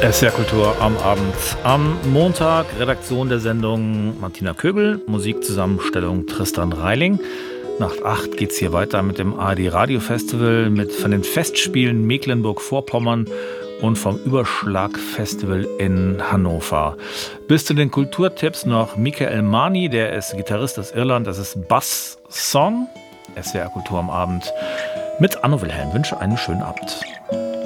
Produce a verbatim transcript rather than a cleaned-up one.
S W R Kultur am Abend. Am Montag Redaktion der Sendung Martina Kögel, Musikzusammenstellung Tristan Reiling. Nach acht geht's hier weiter mit dem A R D Radio Festival, mit von den Festspielen Mecklenburg-Vorpommern und vom Überschlag Festival in Hannover. Bis zu den Kulturtipps noch Michael Mani, der ist Gitarrist aus Irland, das ist Bass Song. S W R Kultur am Abend mit Anno Wilhelm. Wünsche einen schönen Abend.